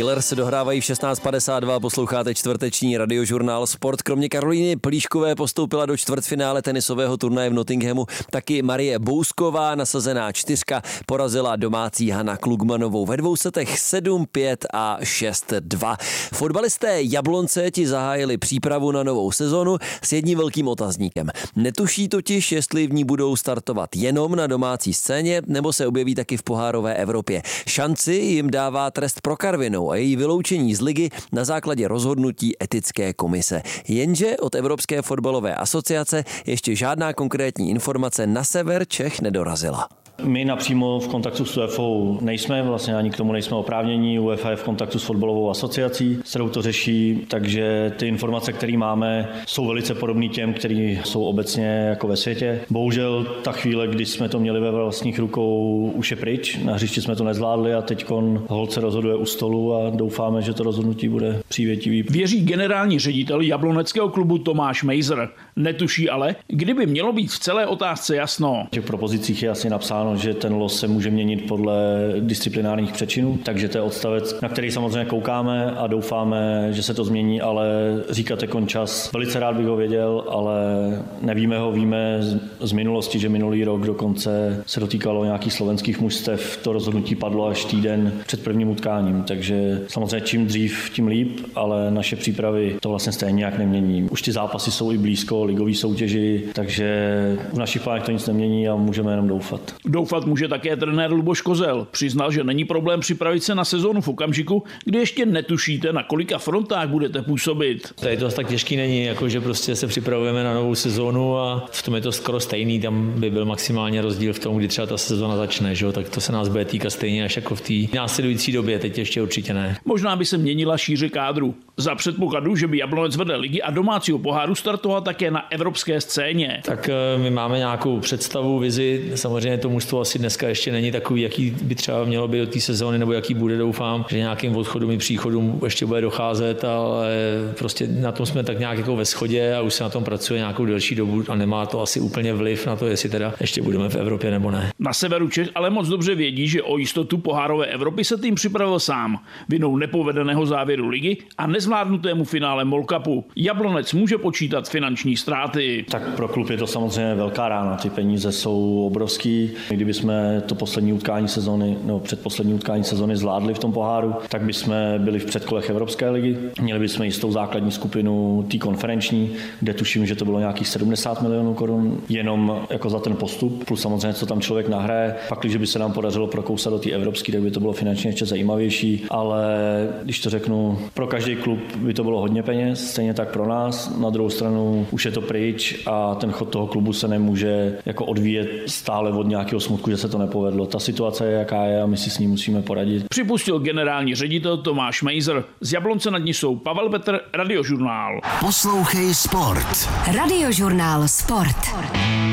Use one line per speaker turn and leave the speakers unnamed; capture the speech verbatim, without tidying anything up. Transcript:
Killers se dohrávají v šestnáct padesát dva, posloucháte čtvrteční radiožurnál Sport. Kromě Karolíny Plíškové postoupila do čtvrtfinále tenisového turnaje v Nottinghamu taky Marie Bousková, nasazená čtyřka, porazila domácí Hana Klugmanovou ve dvou setech sedm pět a šest dva. Fotbalisté Jablonce ti zahájili přípravu na novou sezonu s jedním velkým otazníkem. Netuší totiž, jestli v ní budou startovat jenom na domácí scéně, nebo se objeví taky v pohárové Evropě. Šanci jim dává trest pro Karvinou a její vyloučení z ligy na základě rozhodnutí etické komise. Jenže od Evropské fotbalové asociace ještě žádná konkrétní informace na sever Čech nedorazila.
My napřímo v kontaktu s UEFou nejsme, vlastně ani k tomu nejsme oprávnění. UEFA je v kontaktu s fotbalovou asociací, s kterou to řeší, takže ty informace, které máme, jsou velice podobné těm, které jsou obecně jako ve světě. Bohužel ta chvíle, kdy jsme to měli ve vlastních rukou, už je pryč. Na hřišti jsme to nezvládli a teďkon holt se rozhoduje u stolu a doufáme, že to rozhodnutí bude přívětivý.
Věří generální ředitel jabloneckého klubu Tomáš Mejzr. Netuší ale, kdyby mělo být v celé otázce jasno.
V těch propozicích je jasně napsáno, že ten los se může měnit podle disciplinárních přečinů, takže to je odstavec, na který samozřejmě koukáme a doufáme, že se to změní, ale říkat je čas. Velice rád bych ho věděl, ale nevíme ho, víme z minulosti, že minulý rok dokonce se dotýkalo nějakých slovenských mužstev, to rozhodnutí padlo až týden před prvním utkáním, takže samozřejmě čím dřív, tím líp, ale naše přípravy to vlastně stejně nějak nemění. Už ty zápasy jsou i blízko ligové soutěži, takže v našich plánech to nic nemění a můžeme jenom doufat.
Doufat může také trenér Luboš Kozel. Přiznal, že není problém připravit se na sezónu v okamžiku, kdy ještě netušíte, na kolika frontách budete působit.
Tady to tak těžký není, jako že prostě se připravujeme na novou sezónu a v tom je to skoro stejný, tam by byl maximálně rozdíl v tom, kdy třeba ta sezóna začne, že jo? Tak to se nás bude týkat stejně až jako v té následující době, teď ještě určitě ne.
Možná by se měnila šíře kádru. Za předpokladu, že by Jablonec vedle ligy a domácího poháru startoval také na evropské scéně.
Tak my máme nějakou představu, vizi, samozřejmě to mužstvo asi dneska ještě není takový, jaký by třeba mělo být do té sezóny, nebo jaký bude, doufám, že nějakým odchodům i příchodům ještě bude docházet, ale prostě na tom jsme tak nějak jako ve shodě a už se na tom pracuje nějakou delší dobu a nemá to asi úplně vliv na to, jestli teda ještě budeme v Evropě nebo ne.
Na severu Čech ale moc dobře vědí, že o jistotu pohárové Evropy se tým připravil sám. Vinou nepovedeného závěru ligy a nezvládnutému finále Mall Cupu. Jablonec může počítat finanční ztráty.
Tak pro klub je to samozřejmě velká rána, ty peníze jsou obrovský. Kdyby jsme to poslední utkání sezony, nebo předposlední utkání sezony zvládli v tom poháru, tak bychom byli v předkolech Evropské ligy. Měli bychom jistou základní skupinu té konferenční, kde tuším, že to bylo nějakých sedmdesát milionů korun, jenom jako za ten postup, plus samozřejmě, co tam člověk nahraje. Pak, když by se nám podařilo prokousat do té evropské, tak by to bylo finančně ještě zajímavější, ale když to řeknu, pro každý klub by to bylo hodně peněz, stejně tak pro nás. Na druhou stranu už je to pryč a ten chod toho klubu se nemůže jako odvíjet stále od nějakého smutku, že se to nepovedlo. Ta situace je, jaká je a my si s ní musíme poradit.
Připustil generální ředitel Tomáš Mejzr. Z Jablonce nad Nisou Pavel Petr, Radiožurnál.
Poslouchej Sport. Radiožurnál Sport.